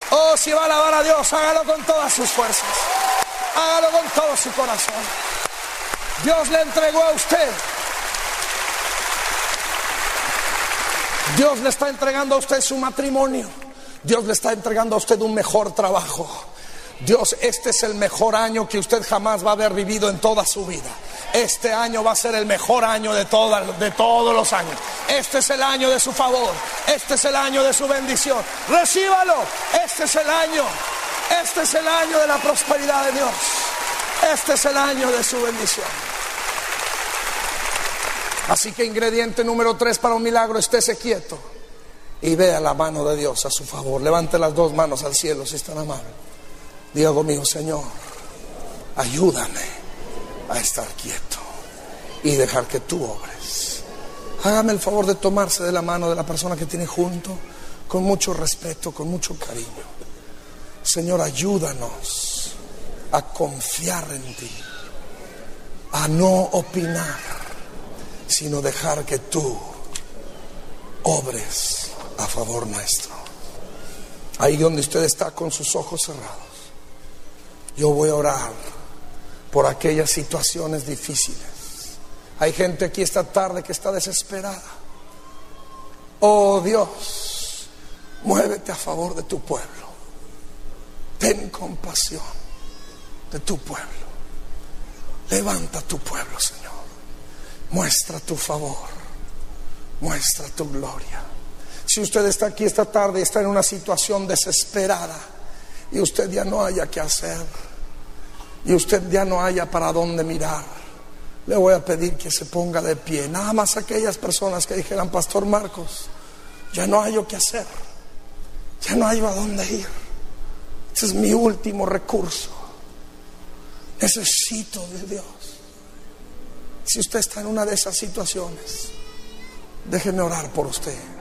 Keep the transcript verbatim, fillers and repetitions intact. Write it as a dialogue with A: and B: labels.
A: Oh, si va a alabar a Dios, hágalo con todas sus fuerzas. Hágalo con todo su corazón. Dios le entregó a usted. Dios le está entregando a usted su matrimonio. Dios le está entregando a usted un mejor trabajo. Dios, este es el mejor año que usted jamás va a haber vivido en toda su vida. Este año va a ser el mejor año de, toda, de todos los años. Este es el año de su favor. Este es el año de su bendición. Recíbalo. Este es el año. Este es el año de la prosperidad de Dios. Este es el año de su bendición. Así que ingrediente número tres para un milagro: estése quieto y vea la mano de Dios a su favor. Levante las dos manos al cielo si están amables. Diga conmigo: Señor, ayúdame a estar quieto y dejar que tú obres. Hágame el favor de tomarse de la mano de la persona que tiene junto, con mucho respeto, con mucho cariño. Señor, ayúdanos a confiar en ti, a no opinar, sino dejar que tú obres a favor nuestro. Ahí donde usted está con sus ojos cerrados, yo voy a orar por aquellas situaciones difíciles. Hay gente aquí esta tarde que está desesperada. Oh Dios, muévete a favor de tu pueblo. Ten compasión de tu pueblo. Levanta tu pueblo, Señor. Muestra tu favor. Muestra tu gloria. Si usted está aquí esta tarde y está en una situación desesperada y usted ya no haya qué hacer, y usted ya no haya para dónde mirar, le voy a pedir que se ponga de pie. Nada más aquellas personas que dijeran: Pastor Marcos, ya no hay qué hacer, ya no hay a dónde ir, este es mi último recurso, necesito de Dios. Si usted está en una de esas situaciones, déjeme orar por usted.